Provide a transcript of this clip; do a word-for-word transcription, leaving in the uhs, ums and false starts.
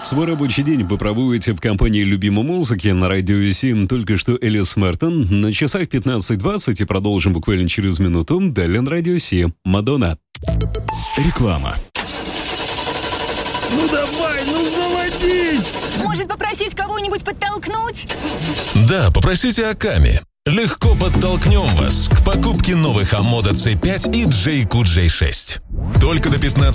Свой рабочий день вы проводите в компании любимой музыки на радио семь. Только что Элис Мартин. На часах пятнадцать двадцать и продолжим буквально через минуту. Далее на радио семь. Мадонна. Реклама. Ну давай, ну заводись! Может, попросить кого-нибудь подтолкнуть? Да, попросите Аками. Легко подтолкнем вас к покупке новых Амода си пять и Джейку джей шесть. Только до пятнадцатого